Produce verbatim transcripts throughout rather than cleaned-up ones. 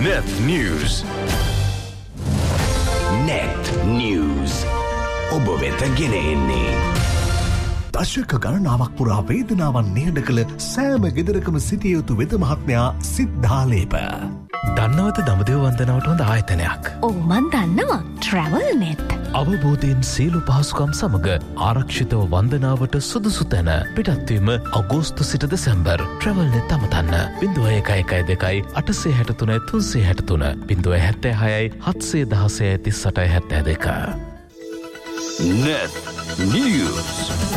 Net News. Net News. ඔබ වෙත ගෙන එන්නේ. දශක ගණනාවක් පුරා වේදනාවන් නිහඬ කළ සෑම ගෙදරකම සිටිය යුතු වෙද මහත්මයා සිද්ධාලේප. දන්නවද දඹදිව වන්දනාවට හොඳ ආයතනයක්? ඔව් මන් දන්නවා. Travel Net. අවබෝධයෙන් සියලු පහසුකම් සමග ආරක්ෂිතව වන්දනාවට සුදුසු තැන. පිටත්වීම අගෝස්තු සිට දෙසැම්බර්. Travel Net අමතන්න. ज़ीरो एक एक एक दो आठ सात तीन तीन सात तीन ज़ीरो सात छह सात एक zero तीस सात सात दो. Net News.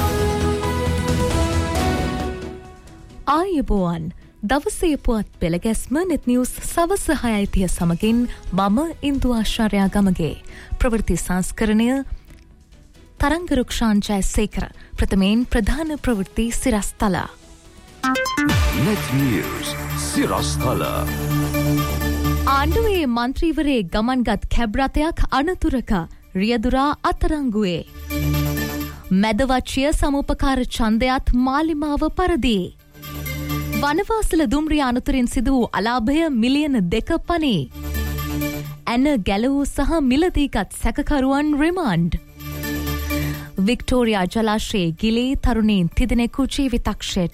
ආයුබෝවන් දවසේ පුවත් පෙළගැස්ම net news සවස හයයි තිහ සමගින් මම ඉන්දු ආශාර්යා ගමගේ ප්‍රවෘත්ති සංස්කරණය තරංග රුක්ෂාන් ජයසේකර ප්‍රථමයෙන් ප්‍රධාන ප්‍රවෘත්ති සිරස්තල. Net News සිරස්තල. ආණ්ඩුවේ මන්ත්‍රීවරේ ගමන්ගත් කැබ් රථයක් අනතුරක රියදුරා අතරංගුවේ. මැදවච්චිය සමුපකාර ඡන්දයත් මාලිමාව පරදී. වනවාසල දුම්රිය අනතුරින් සිදු වූ අලාභය මිලියන දෙක පනේ. ඇන ගැලවූ සහ මිලදීගත් සැකකරුවන් රිමාන්ඩ්. වික්ටෝරියා ජලාශයේ ගිලී තරුණීන් තිදෙනෙකු ජීවිතක්ෂයට.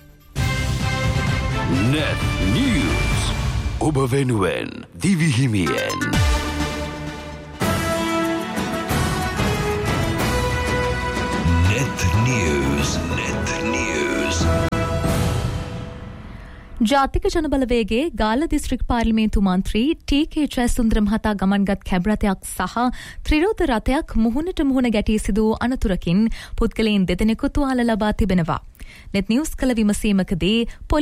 Net News. ඔබ වෙනුවෙන් දිවිහිමියෙන්. Net News. Net News. ජාතික ජනබලවේගේ ගාල්ල දිස්ත්‍රික් පාර්ලිමේන්තු මන්ත්‍රී ටී.කේ. ජයසුන්දර මහතා ගමන්ගත් කැබ් රථයක් සහ ත්‍රිරෝද රථයක් මුහුණට මුහුණ ගැටී සිදු වූ අනතුරකින් පුද්ගලයන් දෙදෙනෙකු තුවාල ලබා තිබෙනවා. net news කළ විමසීමකදී